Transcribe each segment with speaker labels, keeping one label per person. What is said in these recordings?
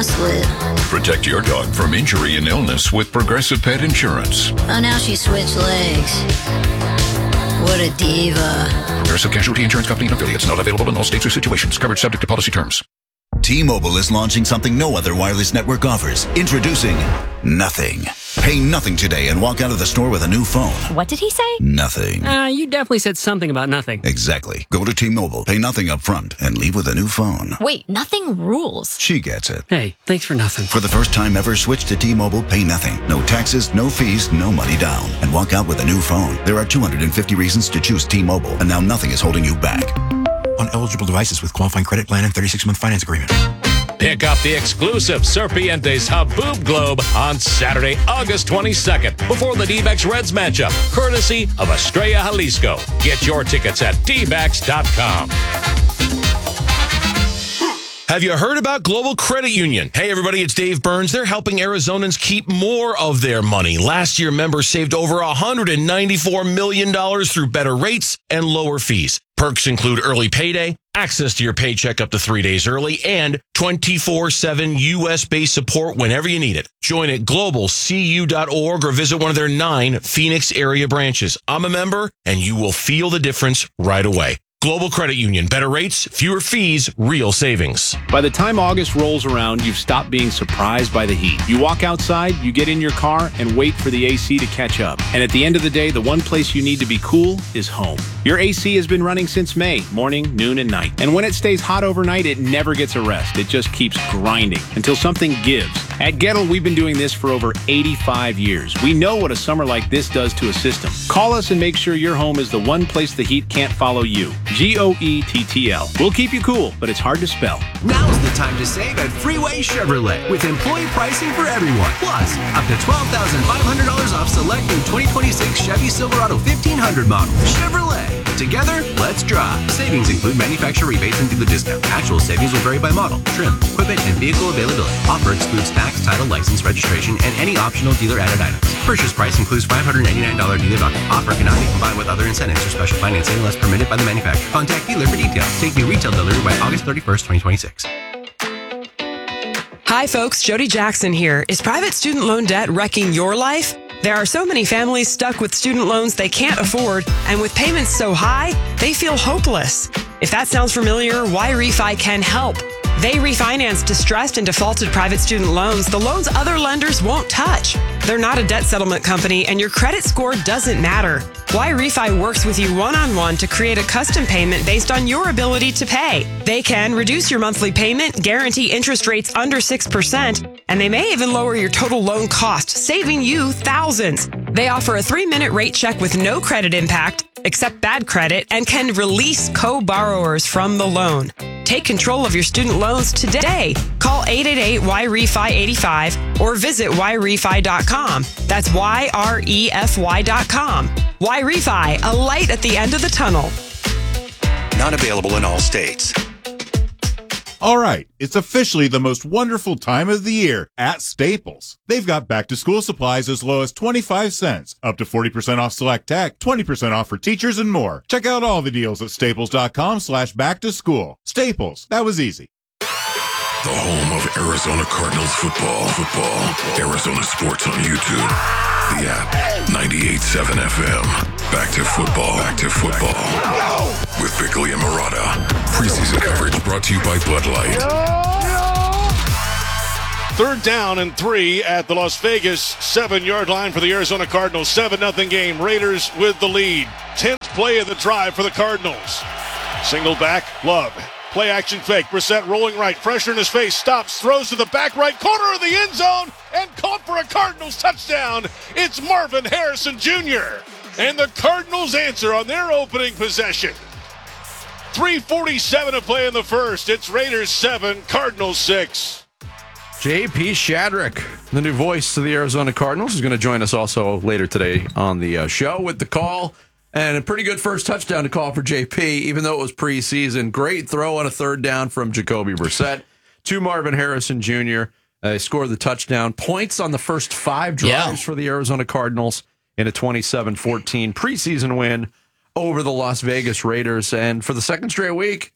Speaker 1: I slid.
Speaker 2: Protect your dog from injury and illness with Progressive Pet Insurance.
Speaker 1: Oh, now she switched legs. What a diva.
Speaker 2: Progressive Casualty Insurance Company and affiliates. Not available in all states or situations. Coverage subject to policy terms.
Speaker 3: T-Mobile is launching something no other wireless network offers. Introducing Nothing. Pay nothing today and walk out of the store with a new phone.
Speaker 4: What did he say?
Speaker 3: Nothing.
Speaker 5: You definitely said something about nothing.
Speaker 3: Exactly. Go to T-Mobile, pay nothing up front, and leave with a new phone.
Speaker 4: Wait, nothing rules.
Speaker 3: She gets it.
Speaker 5: Hey, thanks for nothing.
Speaker 3: For the first time ever, switch to T-Mobile, pay nothing. No taxes, no fees, no money down. And walk out with a new phone. There are 250 reasons to choose T-Mobile, and now nothing is holding you back.
Speaker 6: On eligible devices with qualifying credit plan and 36-month finance agreement.
Speaker 7: Pick up the exclusive Serpientes Haboob Globe on Saturday, August 22nd, before the D-backs Reds matchup, courtesy of Estrella Jalisco. Get your tickets at dbacks.com.
Speaker 8: Have you heard about Global Credit Union? Hey, everybody, it's Dave Burns. They're helping Arizonans keep more of their money. Last year, members saved over $194 million through better rates and lower fees. Perks include early payday, access to your paycheck up to 3 days early, and 24/7 U.S.-based support whenever you need it. Join at globalcu.org or visit one of their 9 Phoenix area branches. I'm a member, and you will feel the difference right away. Global Credit Union. Better rates, fewer fees, real savings.
Speaker 9: By the time August rolls around, you've stopped being surprised by the heat. You walk outside, you get in your car, and wait for the AC to catch up. And at the end of the day, the one place you need to be cool is home. Your AC has been running since May, morning, noon, and night. And when it stays hot overnight, it never gets a rest. It just keeps grinding until something gives. At Gettle, we've been doing this for over 85 years. We know what a summer like this does to a system. Call us and make sure your home is the one place the heat can't follow you. GOETTL. We'll keep you cool, but it's hard to spell.
Speaker 10: Now's the time to save at Freeway Chevrolet with employee pricing for everyone. Plus, up to $12,500 off select new 2026 Chevy Silverado 1500 model. Chevrolet. Together, let's drive. Savings include manufacturer rebates and dealer discount. Actual savings will vary by model, trim, equipment, and vehicle availability. Offer excludes tax, title, license, registration, and any optional dealer-added items. Purchase price includes $589 dealer value. Offer cannot be combined with other incentives or special financing unless permitted by the manufacturer. Contact dealer for details. Take new retail delivery by August 31st, 2026.
Speaker 11: Hi, folks. Jody Jackson here. Is private student loan debt wrecking your life? There are so many families stuck with student loans they can't afford, and with payments so high, they feel hopeless. If that sounds familiar, Y-Refi can help. They refinance distressed and defaulted private student loans, the loans other lenders won't touch. They're not a debt settlement company, and your credit score doesn't matter. Y-Refi works with you one-on-one to create a custom payment based on your ability to pay. They can reduce your monthly payment, guarantee interest rates under 6%, and they may even lower your total loan cost, saving you thousands. They offer a 3-minute rate check with no credit impact, accept bad credit, and can release co-borrowers from the loan. Take control of your student loans today. Call 888-YREFI-85 or visit YREFI.com. That's YREFY.com. Y-Refi, a light at the end of the tunnel.
Speaker 6: Not available in all states.
Speaker 12: All right, it's officially the most wonderful time of the year at Staples. They've got back-to-school supplies as low as 25 cents, up to 40% off select tech, 20% off for teachers, and more. Check out all the deals at staples.com/back-to-school. Staples, that was easy.
Speaker 2: The home of Arizona Cardinals football. Arizona Sports on YouTube. The app, 98.7 FM. Back to football. With Bickley and Murata. Preseason coverage brought to you by Bud Light.
Speaker 13: Third down and 3 at the Las Vegas 7-yard line for the Arizona Cardinals. 7-0 game. Raiders with the lead. 10th play of the drive for the Cardinals. Single back, Love. Play action fake. Brissett rolling right. Pressure in his face. Stops. Throws to the back right corner of the end zone. And caught for a Cardinals touchdown. It's Marvin Harrison Jr. And the Cardinals answer on their opening possession. 3:47 to play in the first. It's Raiders 7, Cardinals 6.
Speaker 14: J.P. Shadrick, the new voice to the Arizona Cardinals, is going to join us also later today on the show with the call. And a pretty good first touchdown to call for JP, even though it was preseason. Great throw on a third down from Jacoby Brissett to Marvin Harrison Jr. They scored the touchdown. Points on the first 5 drives for the Arizona Cardinals in a 27-14 preseason win over the Las Vegas Raiders. And for the second straight week,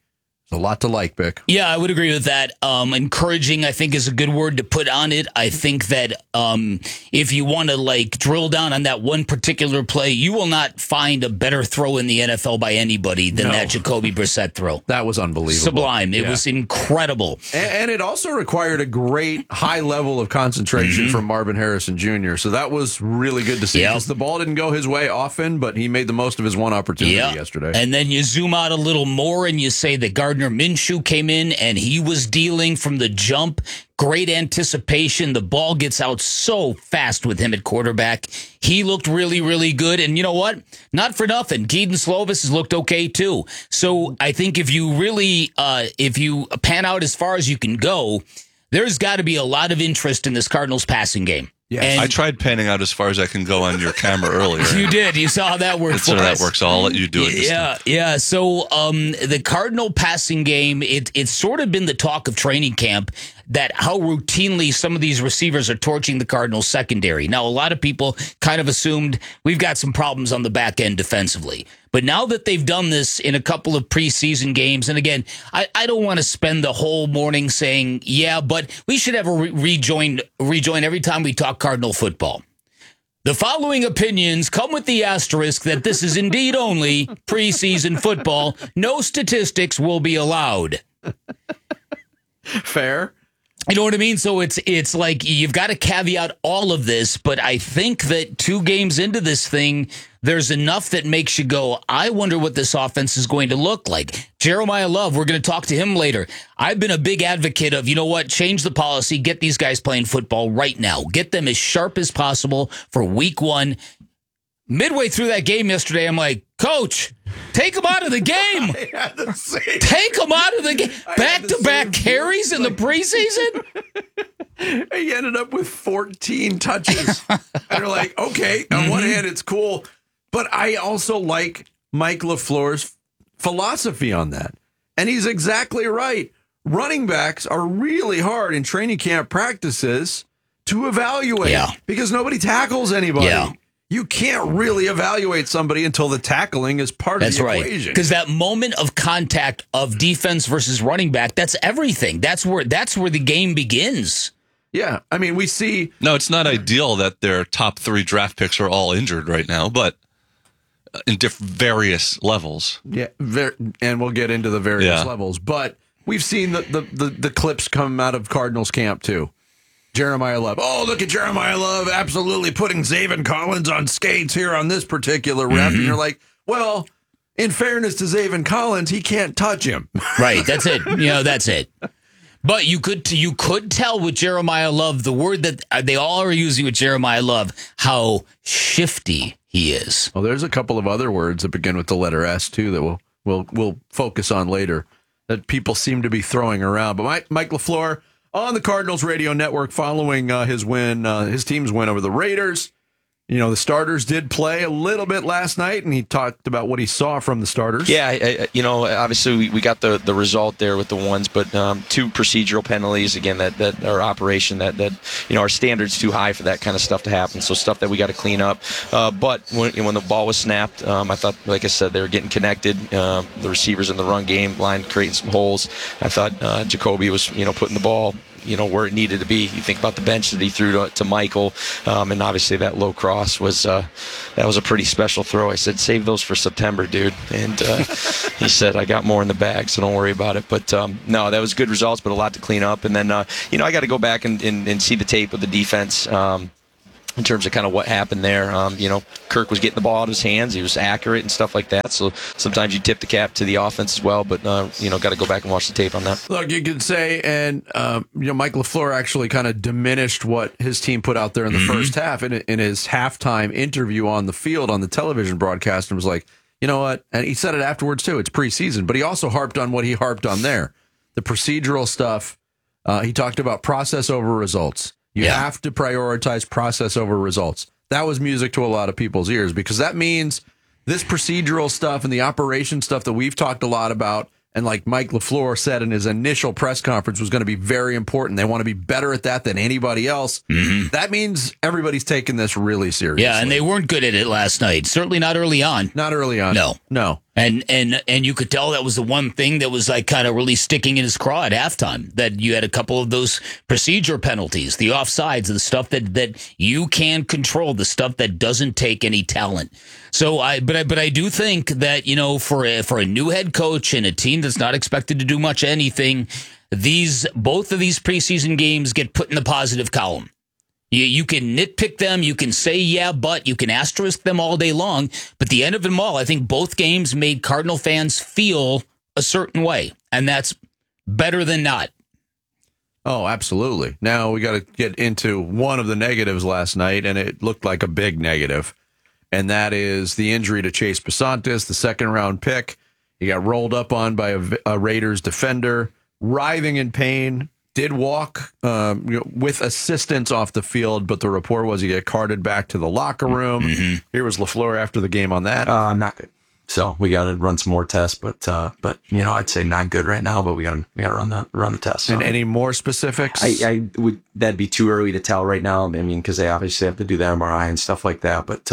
Speaker 14: There's a lot to like, Bick.
Speaker 4: Yeah, I would agree with that. Encouraging, I think, is a good word to put on it. I think that if you want to drill down on that one particular play, you will not find a better throw in the NFL by anybody than that Jacoby Brissett throw.
Speaker 14: That was unbelievable.
Speaker 4: Sublime. It was incredible.
Speaker 14: And it also required a great high level of concentration from Marvin Harrison Jr., so that was really good to see, because the ball didn't go his way often, but he made the most of his one opportunity yesterday.
Speaker 4: And then you zoom out a little more and you say that Gardner Minshew came in and he was dealing from the jump. Great anticipation. The ball gets out so fast with him at quarterback. He looked really, really good. And you know what? Not for nothing. Keaton Slovis has looked okay too. So I think if you really, if you pan out as far as you can go, there's got to be a lot of interest in this Cardinals passing game.
Speaker 15: Yeah, I tried panning out as far as I can go on your camera earlier.
Speaker 4: You did. You saw how that worked.
Speaker 15: So that works. I'll let you do it.
Speaker 4: Yeah. So the Cardinal passing game, it's sort of been the talk of training camp that how routinely some of these receivers are torching the Cardinals secondary. Now, a lot of people kind of assumed we've got some problems on the back end defensively. But now that they've done this in a couple of preseason games, and again, I don't want to spend the whole morning saying, yeah, but we should have a rejoin every time we talk Cardinal football. The following opinions come with the asterisk that this is indeed only preseason football. No statistics will be allowed.
Speaker 14: Fair.
Speaker 4: You know what I mean? So it's like you've got to caveat all of this, but I think that 2 games into this thing, there's enough that makes you go, I wonder what this offense is going to look like. Jeremiah Love, we're going to talk to him later. I've been a big advocate of, you know what, change the policy, get these guys playing football right now. Get them as sharp as possible for week 1. Midway through that game yesterday, I'm like, Coach, take him out of the game. Take him out of the game. Back-to-back carries in the preseason?
Speaker 14: He ended up with 14 touches. And they're like, okay, on one hand, it's cool. But I also like Mike LaFleur's philosophy on that. And he's exactly right. Running backs are really hard in training camp practices to evaluate because nobody tackles anybody.
Speaker 4: Yeah.
Speaker 14: You can't really evaluate somebody until the tackling is part of the equation.
Speaker 4: Because that moment of contact of defense versus running back, that's everything. That's where the game begins.
Speaker 14: Yeah. I mean, we see...
Speaker 15: No, it's not ideal that their top 3 draft picks are all injured right now, but in various levels.
Speaker 14: Yeah, and we'll get into the various levels. But we've seen the clips come out of Cardinals camp, too. Jeremiah Love. Oh, look at Jeremiah Love absolutely putting Zaven Collins on skates here on this particular rep. And you're like, well, in fairness to Zaven Collins, he can't touch him.
Speaker 4: Right, that's it. That's it. But you could tell with Jeremiah Love, the word that they all are using with Jeremiah Love, how shifty he is.
Speaker 14: Well, there's a couple of other words that begin with the letter S, too, that we'll focus on later that people seem to be throwing around. But Mike LaFleur on the Cardinals radio network following his team's win over the Raiders. You know, the starters did play a little bit last night, and he talked about what he saw from the starters.
Speaker 16: Yeah, obviously we got the result there with the ones, but 2 procedural penalties, again, that our operation, that our standard's too high for that kind of stuff to happen, so stuff that we got to clean up. But when the ball was snapped, I thought, like I said, they were getting connected. The receivers in the run game line creating some holes. I thought Jacoby was, putting the ball where it needed to be. You think about the bench that he threw to Michael, and obviously that low cross was that was a pretty special throw. I said, save those for September, dude. And he said, I got more in the bag, so don't worry about it. But no, that was good results, but a lot to clean up. And then, I got to go back and see the tape of the defense. In terms of kind of what happened there. Kirk was getting the ball out of his hands. He was accurate and stuff like that. So sometimes you tip the cap to the offense as well, but, got to go back and watch the tape on that.
Speaker 14: Look, you could say, and, Mike LaFleur actually kind of diminished what his team put out there in the first half in his halftime interview on the field on the television broadcast, and was like, you know what? And he said it afterwards, too. It's preseason, but he also harped on what he harped on there. The procedural stuff. He talked about process over results. You have to prioritize process over results. That was music to a lot of people's ears, because that means this procedural stuff and the operation stuff that we've talked a lot about, and like Mike LaFleur said in his initial press conference, was going to be very important. They want to be better at that than anybody else. That means everybody's taking this really seriously.
Speaker 4: Yeah, and they weren't good at it last night. Certainly not early on.
Speaker 14: Not early on.
Speaker 4: No. And you could tell that was the one thing that was like kind of really sticking in his craw at halftime, that you had a couple of those procedure penalties, the offsides, the stuff that you can control, the stuff that doesn't take any talent. So but I do think that, for a new head coach and a team that's not expected to do much anything, both of these preseason games get put in the positive column. You can nitpick them, you can say, yeah, but you can asterisk them all day long. But the end of them all, I think both games made Cardinal fans feel a certain way. And that's better than not.
Speaker 14: Oh, absolutely. Now we got to get into one of the negatives last night, and it looked like a big negative. And that is the injury to Chase Besantis, the second-round pick. He got rolled up on by a Raiders defender, writhing in pain. Did walk with assistance off the field, but the report was he got carted back to the locker room. Mm-hmm. Here was LaFleur after the game on that.
Speaker 17: Not good. So we got to run some more tests, but I'd say not good right now. But we got to run the tests.
Speaker 14: And any more specifics?
Speaker 17: That'd be too early to tell right now. I mean, because they obviously have to do the MRI and stuff like that. But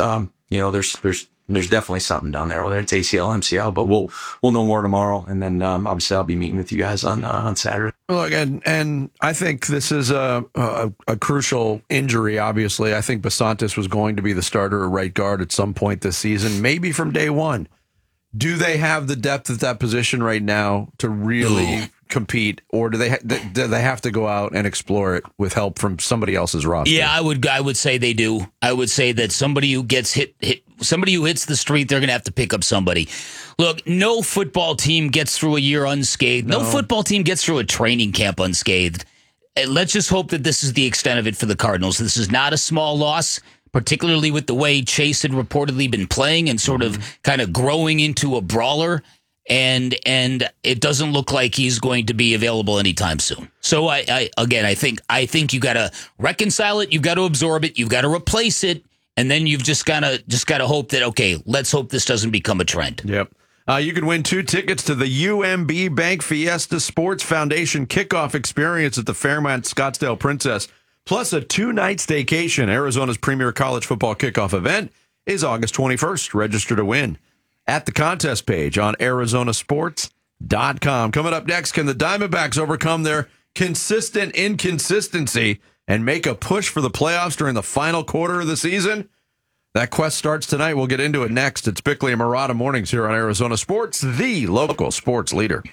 Speaker 17: there's definitely something down there, whether it's ACL, MCL, but we'll know more tomorrow. And then obviously I'll be meeting with you guys on Saturday.
Speaker 14: Look, and I think this is a crucial injury, obviously. I think Besantis was going to be the starter at right guard at some point this season, maybe from day one. Do they have the depth at that position right now to really compete, or do they have to go out and explore it with help from somebody else's roster?
Speaker 4: Yeah, I would say they do. I would say that somebody who gets hit, somebody who hits the street, they're going to have to pick up somebody. Look, no football team gets through a year unscathed. No football team gets through a training camp unscathed. Let's just hope that this is the extent of it for the Cardinals. This is not a small loss, particularly with the way Chase had reportedly been playing and sort of kind of growing into a brawler. And it doesn't look like he's going to be available anytime soon. So I think you got to reconcile it. You've got to absorb it. You've got to replace it. And then you've just got to hope that, okay, let's hope this doesn't become a trend.
Speaker 14: Yep. You can win 2 tickets to the UMB Bank Fiesta Sports Foundation kickoff experience at the Fairmont Scottsdale Princess, plus a 2-night staycation. Arizona's premier college football kickoff event is August 21st. Register to win at the contest page on arizonasports.com. Coming up next, can the Diamondbacks overcome their consistent inconsistency and make a push for the playoffs during the final quarter of the season? That quest starts tonight. We'll get into it next. It's Bickley and Murata Mornings here on Arizona Sports, the local sports leader.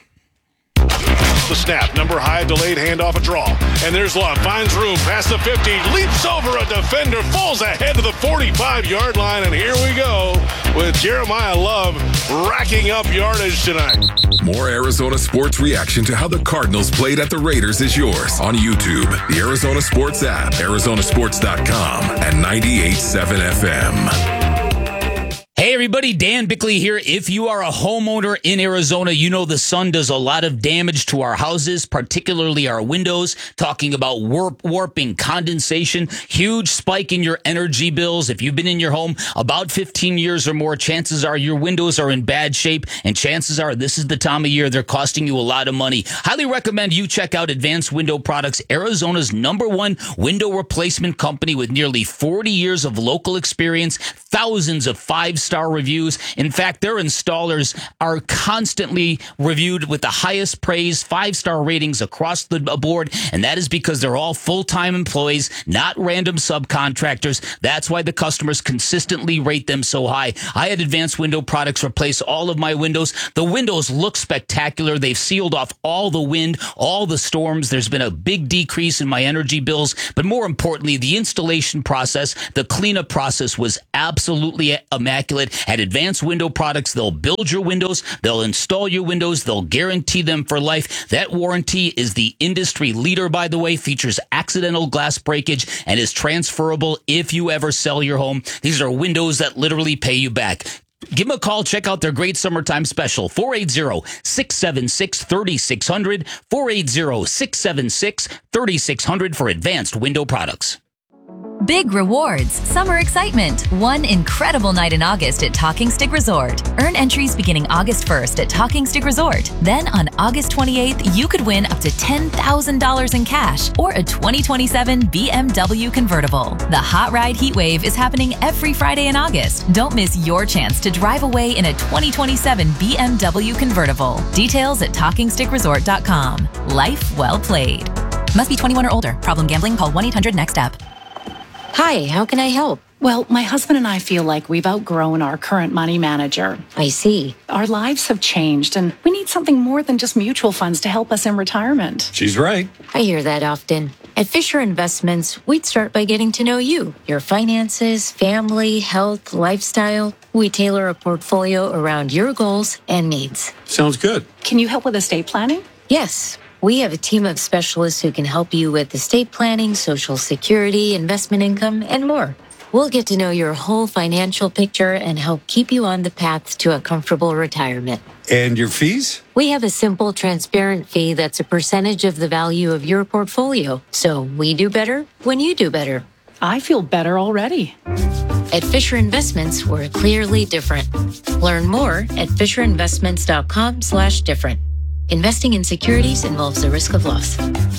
Speaker 13: The snap, number high, delayed handoff, a draw. And there's Love, finds room, past the 50, leaps over a defender, falls ahead to the 45-yard line, and here we go with Jeremiah Love racking up yardage tonight.
Speaker 2: More Arizona sports reaction to how the Cardinals played at the Raiders is yours on YouTube, the Arizona Sports app, arizonasports.com, and 98.7 FM.
Speaker 4: Hey everybody, Dan Bickley here. If you are a homeowner in Arizona, you know the sun does a lot of damage to our houses, particularly our windows, talking about warping, condensation, huge spike in your energy bills. If you've been in your home about 15 years or more, chances are your windows are in bad shape, and chances are this is the time of year they're costing you a lot of money. Highly recommend you check out Advanced Window Products, Arizona's #1 window replacement company with nearly 40 years of local experience, thousands of 5-star reviews. In fact, their installers are constantly reviewed with the highest praise, 5-star ratings across the board, and that is because they're all full-time employees, not random subcontractors. That's why the customers consistently rate them so high. I had Advanced Window Products replace all of my windows. The windows look spectacular. They've sealed off all the wind, all the storms. There's been a big decrease in my energy bills, but more importantly, the installation process, the cleanup process was absolutely immaculate. At Advanced Window Products, they'll build your windows, they'll install your windows, they'll guarantee them for life. That warranty is the industry leader, by the way, features accidental glass breakage and is transferable if you ever sell your home. These are windows that literally pay you back. Give them a call. Check out their great summertime special, 480-676-3600, 480-676-3600 for Advanced Window Products.
Speaker 18: Big rewards, summer excitement, one incredible night in August at Talking Stick Resort. Earn entries beginning August 1st at Talking Stick Resort. Then on August 28th, you could win up to $10,000 in cash or a 2027 BMW convertible. The Hot Ride Heat Wave is happening every Friday in August. Don't miss your chance to drive away in a 2027 BMW convertible. Details at TalkingStickResort.com. Life well played. Must be 21 or older. Problem gambling? Call 1-800-NEXT-STEP.
Speaker 19: Hi, how can I help? Well, my husband and I feel like we've outgrown our current money manager. I see. Our lives have changed, and we need something more than just mutual funds to help us in retirement.
Speaker 20: She's right.
Speaker 19: I hear that often. At Fisher Investments, we'd start by getting to know you, your finances, family, health, lifestyle. We tailor a portfolio around your goals and needs.
Speaker 20: Sounds good.
Speaker 19: Can you help with estate planning? Yes. We have a team of specialists who can help you with estate planning, Social Security, investment income, and more. We'll get to know your whole financial picture and help keep you on the path to a comfortable retirement.
Speaker 20: And your fees?
Speaker 19: We have a simple, transparent fee that's a percentage of the value of your portfolio. So we do better when you do better. I feel better already. At Fisher Investments, we're clearly different. Learn more at FisherInvestments.com/different. Investing in securities involves the risk of loss.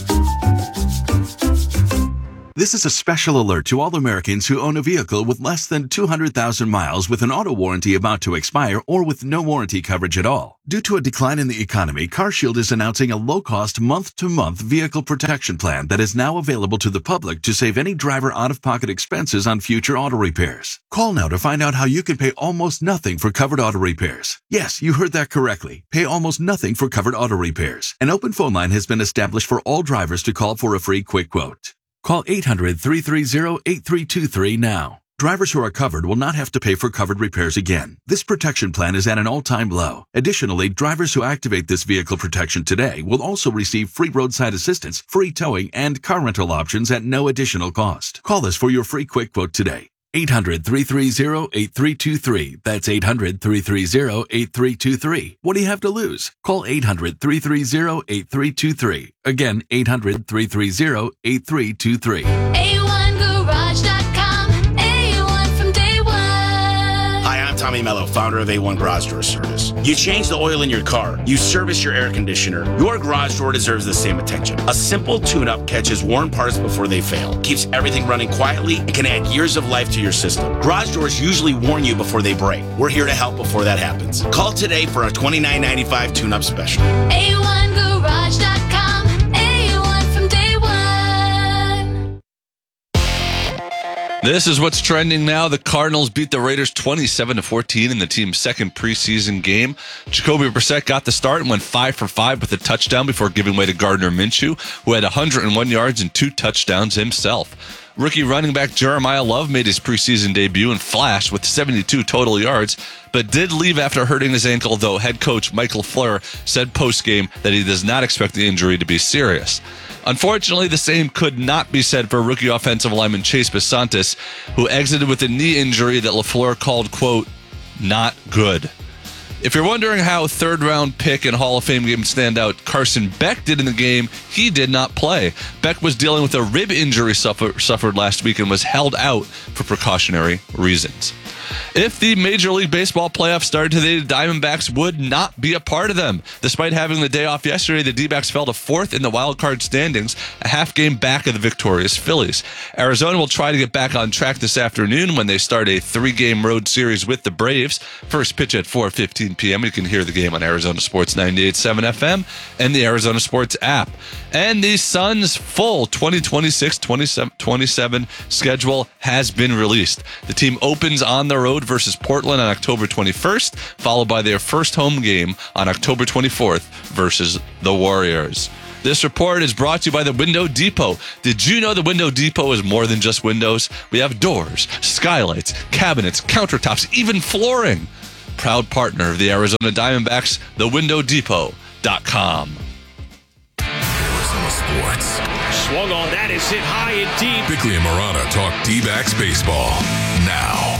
Speaker 21: This is a special alert to all Americans who own a vehicle with less than 200,000 miles with an auto warranty about to expire or with no warranty coverage at all. Due to a decline in the economy, CarShield is announcing a low-cost month-to-month vehicle protection plan that is now available to the public to save any driver out-of-pocket expenses on future auto repairs. Call now to find out how you can pay almost nothing for covered auto repairs. Yes, you heard that correctly. Pay almost nothing for covered auto repairs. An open phone line has been established for all drivers to call for a free quick quote. Call 800-330-8323 now. Drivers who are covered will not have to pay for covered repairs again. This protection plan is at an all-time low. Additionally, drivers who activate this vehicle protection today will also receive free roadside assistance, free towing, and car rental options at no additional cost. Call us for your free quick quote today. 800-330-8323. That's 800-330-8323. What do you have to lose? Call 800-330-8323. Again, 800-330-8323.
Speaker 22: A1Garage.com. A1 from day one.
Speaker 23: Hi, I'm Tommy Mello, founder of A1 Garage Door Service. You change the oil in your car. You service your air conditioner. Your garage door deserves the same attention. A simple tune-up catches worn parts before they fail, keeps everything running quietly, and can add years of life to your system. Garage doors usually warn you before they break. We're here to help before that happens. Call today for a $29.95 tune-up special.
Speaker 22: A1Garage.com. A1 from day one.
Speaker 15: This is what's trending now. The Cardinals beat the Raiders 27-14 in the team's second preseason game. Jacoby Brissett got the start and went 5 for 5 with a touchdown before giving way to Gardner Minshew, who had 101 yards and 2 touchdowns himself. Rookie running back Jeremiah Love made his preseason debut and flashed with 72 total yards, but did leave after hurting his ankle, though head coach Michael Fleur said post-game that he does not expect the injury to be serious. Unfortunately, the same could not be said for rookie offensive lineman Chase Bisontis, who exited with a knee injury that LaFleur called, quote, not good. If you're wondering how third-round pick and Hall of Fame game standout Carson Beck did in the game, he did not play. Beck was dealing with a rib injury suffered last week and was held out for precautionary reasons. If the Major League Baseball playoffs started today, the Diamondbacks would not be a part of them. Despite having the day off yesterday, the D-backs fell to 4th in the wild card standings, a half game back of the victorious Phillies. Arizona will try to get back on track this afternoon when they start a 3-game road series with the Braves. First pitch at 4:15 p.m. You can hear the game on Arizona Sports 98.7 FM and the Arizona Sports app. And the Suns' full 2026-27 schedule has been released. The team opens on the road versus Portland on October 21st, followed by their first home game on October 24th versus the Warriors. This report is brought to you by the Window Depot. Did you know the Window Depot is more than just windows? We have doors, skylights, cabinets, countertops, even flooring. Proud partner of the Arizona Diamondbacks, thewindowdepot.com.
Speaker 2: Arizona Sports.
Speaker 13: Swung on that, is hit high and deep.
Speaker 2: Bickley and Marana talk D-backs baseball now.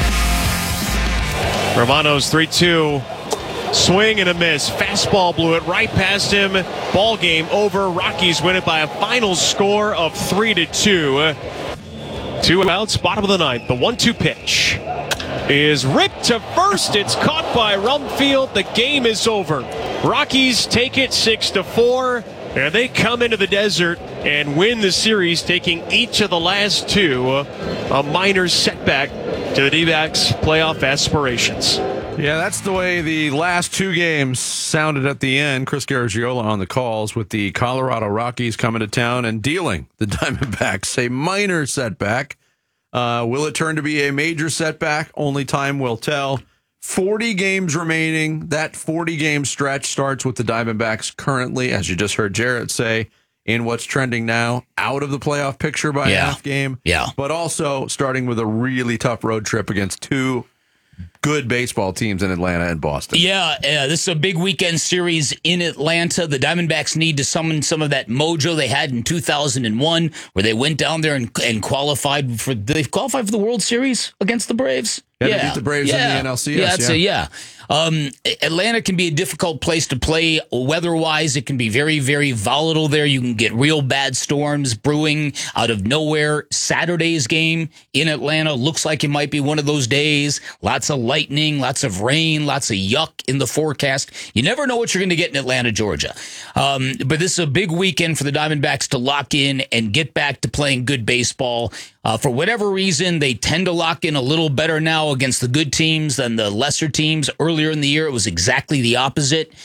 Speaker 13: Romano's 3-2. Swing and a miss. Fastball blew it right past him. Ball game over. Rockies win it by a final score of 3-2.
Speaker 1: 2 outs, bottom of the ninth. The 1-2 pitch is ripped to first. It's caught by Rumfield. The game is over. Rockies take it 6-4, and they come into the desert and win the series, taking each of the last two a minor setback to the D-backs' playoff aspirations.
Speaker 14: Yeah, that's the way the last two games sounded at the end. Chris Garagiola on the calls with the Colorado Rockies coming to town and dealing the Diamondbacks a minor setback. Will it turn to be a major setback? Only time will tell. 40 games remaining. That 40-game stretch starts with the Diamondbacks currently, as you just heard Jarrett say, in what's trending now, out of the playoff picture by a half game.
Speaker 4: Yeah.
Speaker 14: But also starting with a really tough road trip against two good baseball teams in Atlanta and Boston.
Speaker 4: Yeah, this is a big weekend series in Atlanta. The Diamondbacks need to summon some of that mojo they had in 2001, where they went down there and qualified for. They qualified for the World Series against the Braves.
Speaker 14: Yeah, they beat the Braves in the NLCS.
Speaker 4: Atlanta can be a difficult place to play weather-wise. It can be very, very volatile there. You can get real bad storms brewing out of nowhere. Saturday's game in Atlanta looks like it might be one of those days. Lots of lightning, lots of rain, lots of yuck in the forecast. You never know what you're going to get in Atlanta, Georgia. But this is a big weekend for the Diamondbacks to lock in and get back to playing good baseball. For whatever reason, they tend to lock in a little better now against the good teams than the lesser teams. Earlier in the year, it was exactly the opposite.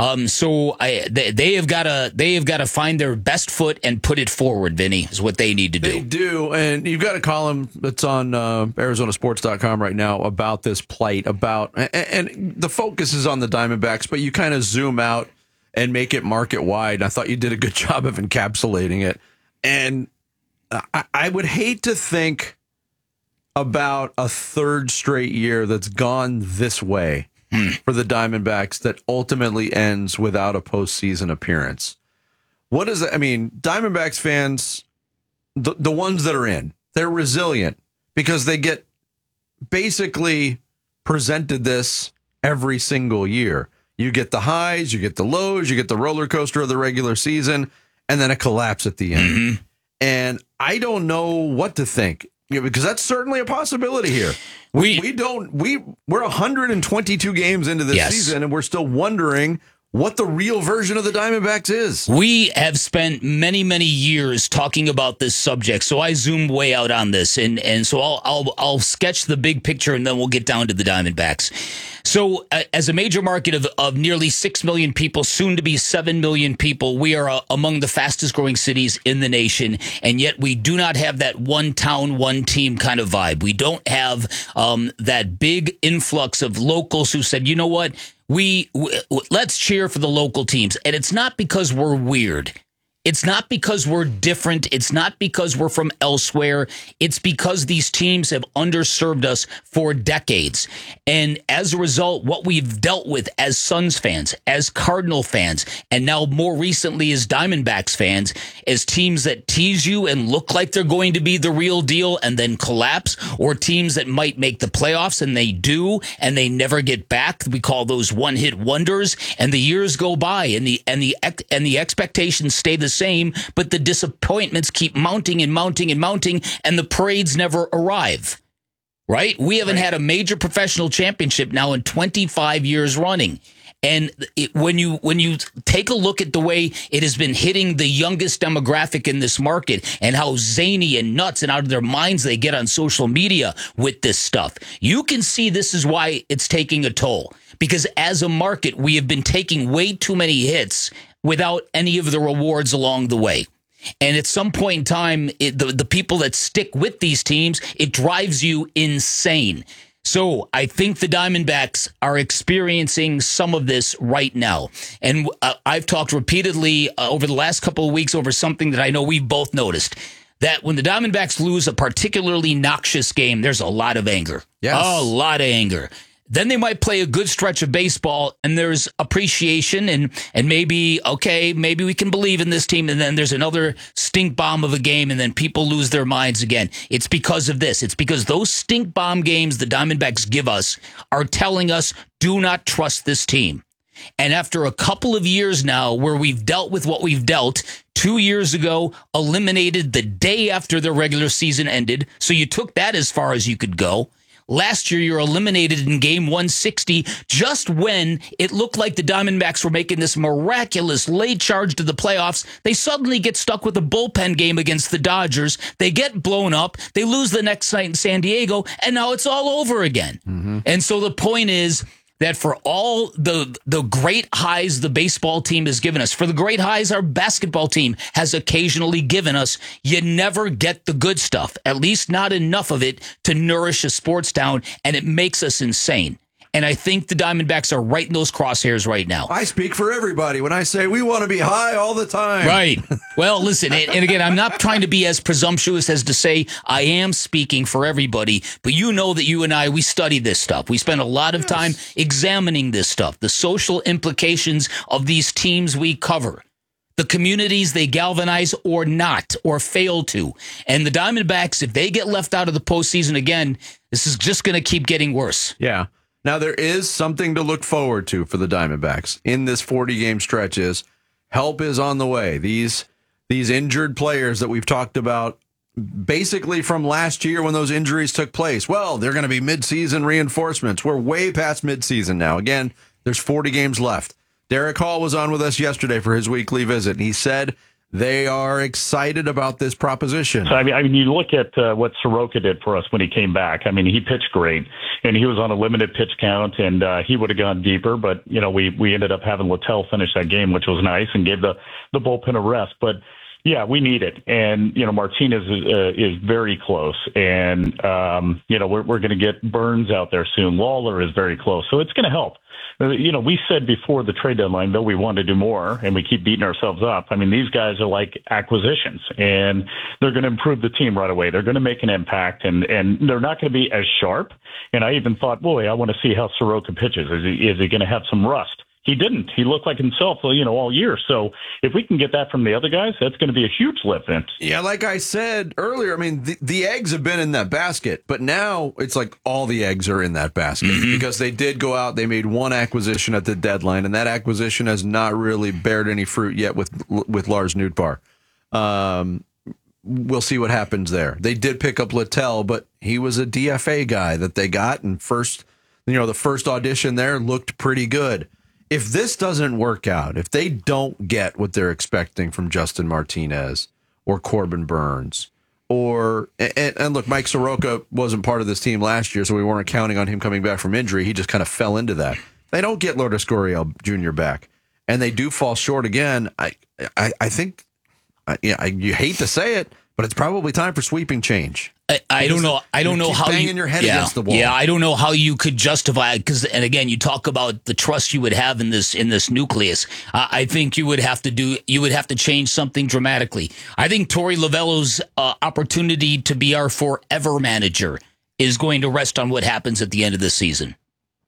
Speaker 4: They have got to find their best foot and put it forward. Vinny, is what they need to do.
Speaker 14: They do, and you've got a column that's on ArizonaSports.com right now about this plight. And the focus is on the Diamondbacks, but you kind of zoom out and make it market wide. I thought you did a good job of encapsulating it, and I would hate to think about a third straight year that's gone this way for the Diamondbacks that ultimately ends without a postseason appearance. What does that? I mean, Diamondbacks fans, the ones that are in, they're resilient because they get basically presented this every single year. You get the highs, you get the lows, you get the roller coaster of the regular season, and then a collapse at the end. Mm-hmm. And I don't know what to think, because that's certainly a possibility here. We're 122 games into this season, and we're still wondering what the real version of the Diamondbacks is.
Speaker 4: We have spent many, many years talking about this subject, so I zoomed way out on this, and so I'll sketch the big picture, and then we'll get down to the Diamondbacks. So, as a major market of nearly 6 million people, soon to be 7 million people, we are among the fastest growing cities in the nation, and yet we do not have that one town, one team kind of vibe. We don't have that big influx of locals who said, you know what? Let's cheer for the local teams. And it's not because we're weird. It's not because we're different. It's not because we're from elsewhere. It's because these teams have underserved us for decades. And as a result, what we've dealt with as Suns fans, as Cardinal fans, and now more recently as Diamondbacks fans, is teams that tease you and look like they're going to be the real deal and then collapse, or teams that might make the playoffs and they do and they never get back. We call those one-hit wonders, and the years go by and the expectations stay the same, but the disappointments keep mounting and mounting and mounting, and the parades never arrive. Right? We haven't had a major professional championship now in 25 years running. And when you take a look at the way it has been hitting the youngest demographic in this market and how zany and nuts and out of their minds they get on social media with this stuff, you can see this is why it's taking a toll. Because as a market, we have been taking way too many hits without any of the rewards along the way. And at some point in time, the people that stick with these teams, it drives you insane. So I think the Diamondbacks are experiencing some of this right now. And I've talked repeatedly over the last couple of weeks over something that I know we've both noticed, that when the Diamondbacks lose a particularly noxious game, there's a lot of anger. Yes. A lot of anger. Then they might play a good stretch of baseball, and there's appreciation, and maybe, okay, maybe we can believe in this team, and then there's another stink bomb of a game, and then people lose their minds again. It's because of this. It's because those stink bomb games the Diamondbacks give us are telling us, do not trust this team. And after a couple of years now where we've dealt with what we've dealt, 2 years ago, eliminated the day after the regular season ended. So you took that as far as you could go. Last year, you're eliminated in game 160, just when it looked like the Diamondbacks were making this miraculous late charge to the playoffs. They suddenly get stuck with a bullpen game against the Dodgers. They get blown up. They lose the next night in San Diego, and now it's all over again. And so the point is that for all the great highs the baseball team has given us, for the great highs our basketball team has occasionally given us, you never get the good stuff, at least not enough of it to nourish a sports town, and it makes us insane. And I think the Diamondbacks are right in those crosshairs right now.
Speaker 14: I speak for everybody when I say we want to be high all the time.
Speaker 4: Right. Well, listen, and again, I'm not trying to be as presumptuous as to say I am speaking for everybody, but you know that you and I, we study this stuff. We spend a lot of time examining this stuff, the social implications of these teams we cover, the communities they galvanize or not, or fail to. And the Diamondbacks, if they get left out of the postseason again, this is just going to keep getting worse.
Speaker 14: Yeah. Now, there is something to look forward to for the Diamondbacks in this 40-game stretch. Is help is on the way. These injured players that we've talked about basically from last year when those injuries took place, well, they're going to be midseason reinforcements. We're way past midseason now. Again, there's 40 games left. Derek Hall was on with us yesterday for his weekly visit, and he said they are excited about this proposition.
Speaker 3: So, I mean, you look at what Soroka did for us when he came back. I mean, he pitched great, and he was on a limited pitch count, and he would have gone deeper. But, you know, we ended up having Littell finish that game, which was nice, and gave the bullpen a rest. But, yeah, we need it. And, you know, Martinez is very close. And, you know, we're going to get Burns out there soon. Lawler is very close. So it's going to help. You know, we said before the trade deadline, though, we want to do more, and we keep beating ourselves up. I mean, these guys are like acquisitions, and they're going to improve the team right away. They're going to make an impact, and they're not going to be as sharp. And I even thought, boy, I want to see how Soroka pitches. Is he going to have some rust? He didn't. He looked like himself, you know, all year. So if we can get that from the other guys, that's going to be a huge lift.
Speaker 14: Yeah, like I said earlier, I mean, the eggs have been in that basket, but now it's like all the eggs are in that basket because they did go out. They made one acquisition at the deadline, and that acquisition has not really bared any fruit yet with Lars Nootbaar. We'll see what happens there. They did pick up Littell, but he was a DFA guy that they got, and the first audition there looked pretty good. If this doesn't work out, if they don't get what they're expecting from Justin Martinez or Corbin Burns, and look, Mike Soroka wasn't part of this team last year, so we weren't counting on him coming back from injury. He just kind of fell into that. They don't get Lourdes Gurriel Jr. back, and they do fall short again. I think, you hate to say it, but it's probably time for sweeping change.
Speaker 4: I don't know. I don't know how
Speaker 14: banging your head against the wall.
Speaker 4: Yeah, I don't know how you could justify it and again, you talk about the trust you would have in this nucleus. I think you would have to change something dramatically. I think Torey Lovullo's opportunity to be our forever manager is going to rest on what happens at the end of the season.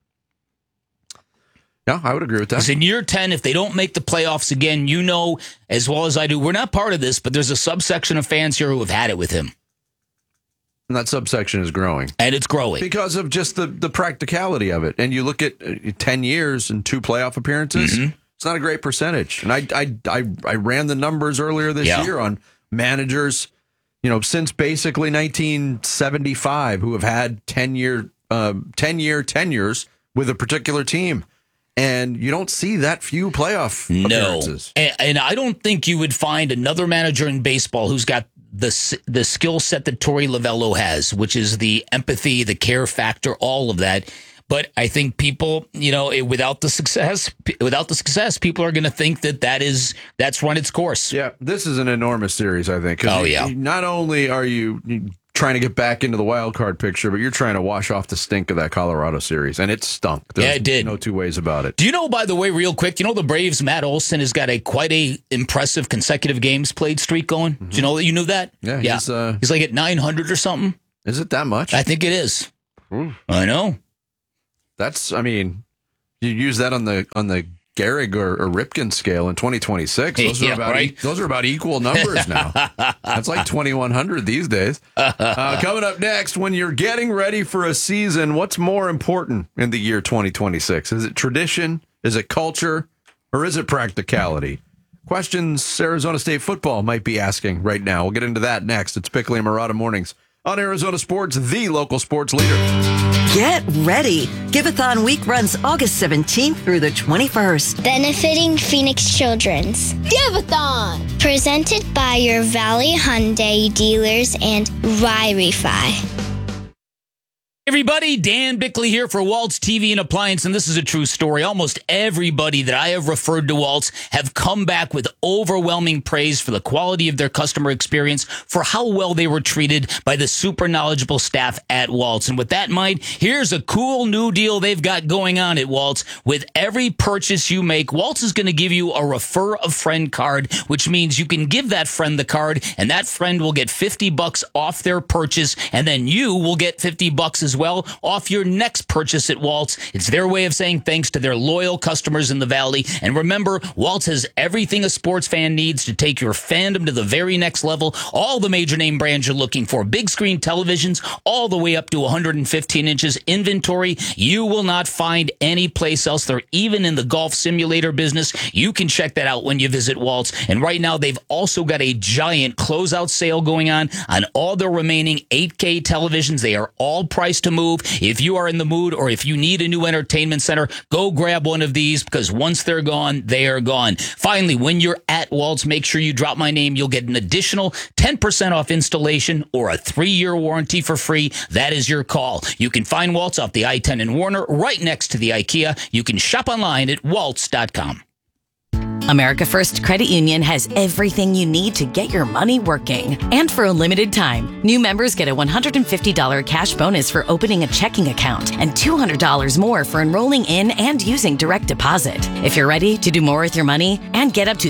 Speaker 14: Yeah, I would agree with that.
Speaker 4: Because in year 10, if they don't make the playoffs again, you know as well as I do, we're not part of this, but there's a subsection of fans here who have had it with him.
Speaker 14: And that subsection is growing.
Speaker 4: And it's growing.
Speaker 14: Because of just the practicality of it. And you look at 10 years and 2 playoff appearances, it's not a great percentage. And I ran the numbers earlier this year on managers, you know, since basically 1975 who have had 10-year tenures with a particular team. And you don't see that few playoff appearances.
Speaker 4: And I don't think you would find another manager in baseball who's got the skill set that Torey Lovullo has, which is the empathy, the care factor, all of that. But I think people, you know, without the success, people are going to think that's run its course.
Speaker 14: Yeah, this is an enormous series, I think.
Speaker 4: Oh, yeah.
Speaker 14: Not only are you trying to get back into the wild card picture, but you're trying to wash off the stink of that Colorado series, and it stunk. There's
Speaker 4: it did.
Speaker 14: No two ways about it.
Speaker 4: Do you know, by the way, real quick, the Braves, Matt Olson has got quite a impressive consecutive games played streak going. Do you know that? You knew that?
Speaker 14: Yeah.
Speaker 4: He's like at 900 or something.
Speaker 14: Is it that much?
Speaker 4: I think it is. I know.
Speaker 14: You use that on the Gehrig or Ripken scale in 2026. Those are about equal numbers now. That's like 2,100 these days. Coming up next, when you're getting ready for a season, what's more important in the year 2026? Is it tradition? Is it culture? Or is it practicality? Questions Arizona State football might be asking right now. We'll get into that next. It's Bickley and Murata Mornings on Arizona Sports, the local sports leader.
Speaker 5: Get ready. Give-a-thon week runs August 17th through the 21st.
Speaker 7: Benefiting Phoenix Children's. Give-a-thon! Presented by your Valley Hyundai dealers and Ry-Refi.
Speaker 4: Everybody, Dan Bickley here for Waltz TV and Appliance, and this is a true story. Almost everybody that I have referred to Waltz have come back with overwhelming praise for the quality of their customer experience, for how well they were treated by the super knowledgeable staff at Waltz. And with that in mind, here's a cool new deal they've got going on at Waltz. With every purchase you make, Waltz is going to give you a Refer a Friend card, which means you can give that friend the card, and that friend will get $50 off their purchase, and then you will get $50 as well off your next purchase at Waltz. It's their way of saying thanks to their loyal customers in the Valley. And remember, Waltz has everything a sports fan needs to take your fandom to the very next level. All the major name brands you're looking for, big screen televisions, all the way up to 115 inches inventory, you will not find any place else. They're even in the golf simulator business. You can check that out when you visit Waltz. And right now, they've also got a giant closeout sale going on all their remaining 8K televisions. They are all priced to move. If you are in the mood or if you need a new entertainment center, go grab one of these, because once they're gone, they are gone. Finally, when you're at Waltz, make sure you drop my name. You'll get an additional 10% off installation or a 3-year warranty for free. That is your call. You can find Waltz off the I-10 in Warner, right next to the IKEA. You can shop online at waltz.com.
Speaker 20: America First Credit Union has everything you need to get your money working. And for a limited time, new members get a $150 cash bonus for opening a checking account and $200 more for enrolling in and using direct deposit. If you're ready to do more with your money and get up to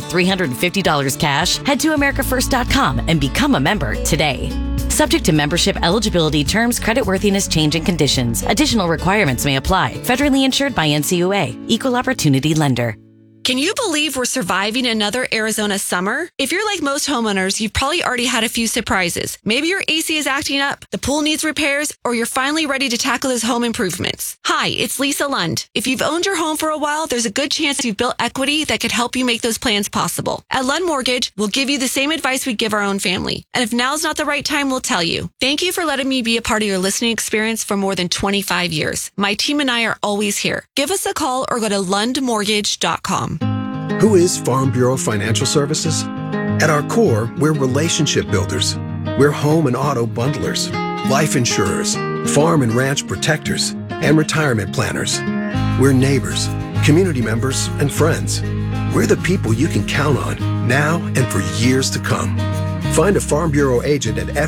Speaker 20: $350 cash, head to americafirst.com and become a member today. Subject to membership eligibility, terms, creditworthiness, change, and conditions. Additional requirements may apply. Federally insured by NCUA. Equal Opportunity Lender.
Speaker 11: Can you believe we're surviving another Arizona summer? If you're like most homeowners, you've probably already had a few surprises. Maybe your AC is acting up, the pool needs repairs, or you're finally ready to tackle those home improvements. Hi, it's Lisa Lund. If you've owned your home for a while, there's a good chance you've built equity that could help you make those plans possible. At Lund Mortgage, we'll give you the same advice we give our own family. And if now's not the right time, we'll tell you. Thank you for letting me be a part of your listening experience for more than 25 years. My team and I are always here. Give us a call or go to lundmortgage.com.
Speaker 24: Who is Farm Bureau Financial Services? At our core, we're relationship builders. We're home and auto bundlers, life insurers, farm and ranch protectors, and retirement planners. We're neighbors, community members, and friends. We're the people you can count on now and for years to come. Find a Farm Bureau agent at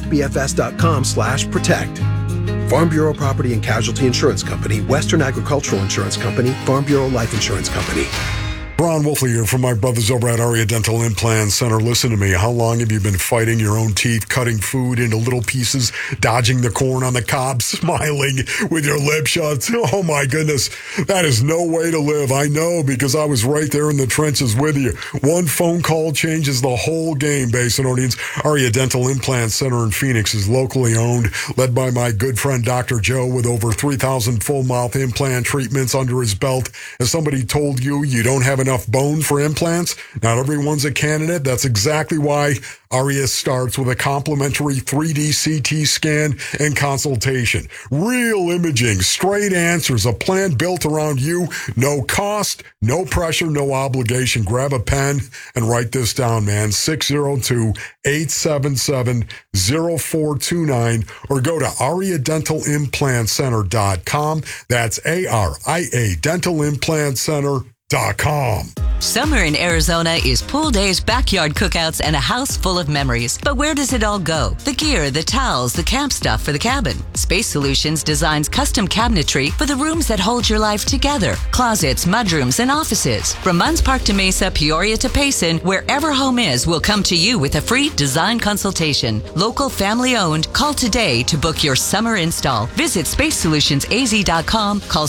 Speaker 24: fbfs.com/protect. Farm Bureau Property and Casualty Insurance Company, Western Agricultural Insurance Company, Farm Bureau Life Insurance Company.
Speaker 25: Ron Wolfley here from my brothers over at Aria Dental Implant Center. Listen to me. How long have you been fighting your own teeth, cutting food into little pieces, dodging the corn on the cob, smiling with your lip shut? Oh, my goodness. That is no way to live. I know, because I was right there in the trenches with you. One phone call changes the whole game, Basinonians. Aria Dental Implant Center in Phoenix is locally owned, led by my good friend Dr. Joe, with over 3,000 full mouth implant treatments under his belt. As somebody told you, you don't have enough bone for implants? Not everyone's a candidate. That's exactly why Aria starts with a complimentary 3D CT scan and consultation. Real imaging, straight answers, a plan built around you. No cost, no pressure, no obligation. Grab a pen and write this down, man. 602-877-0429 or go to ariadentalimplantcenter.com. That's ARIA Dental Implant Center.com.
Speaker 26: Summer in Arizona is pool days, backyard cookouts, and a house full of memories. But where does it all go? The gear, the towels, the camp stuff for the cabin. Space Solutions designs custom cabinetry for the rooms that hold your life together. Closets, mudrooms, and offices. From Munns Park to Mesa, Peoria to Payson, wherever home is, will come to you with a free design consultation. Local, family owned. Call today to book your summer install. Visit SpaceSolutionsAZ.com. Call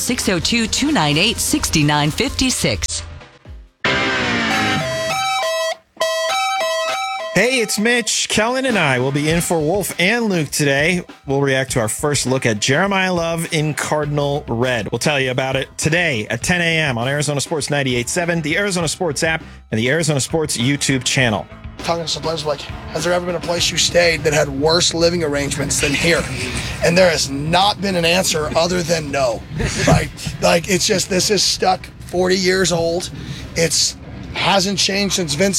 Speaker 26: 602-298-6956.
Speaker 6: Hey, it's Mitch. Kellen and I will be in for Wolf and Luke today. We'll react to our first look at Jeremiah Love in Cardinal Red. We'll tell you about it today at 10 a.m. on Arizona Sports 98.7, the Arizona Sports app, and the Arizona Sports YouTube channel.
Speaker 8: Talking to some players like, has there ever been a place you stayed that had worse living arrangements than here? And there has not been an answer other than no. Like it's just, this is stuck 40 years old. It's hasn't changed since Vince